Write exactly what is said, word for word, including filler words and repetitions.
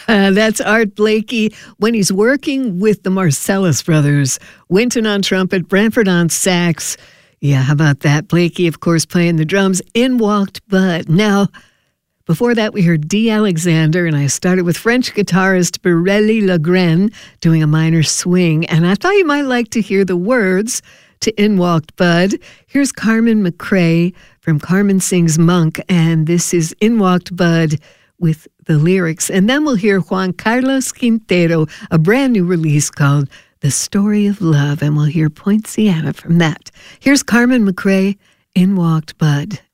Uh, that's Art Blakey when he's working with the Marcellus brothers. Wynton on trumpet, Branford on sax. Yeah, how about that? Blakey, of course, playing the drums. In walked Bud. Now, before that, we heard Dee Alexander, and I started with French guitarist Birelli Legren doing a minor swing. And I thought you might like to hear the words to In Walked Bud. Here's Carmen McRae from Carmen Sings Monk, and this is In Walked Bud with the lyrics. And then we'll hear Juan Carlos Quintero, a brand new release called The Story of Love, and we'll hear Poinciana from that. Here's Carmen McRae, In Walked Bud.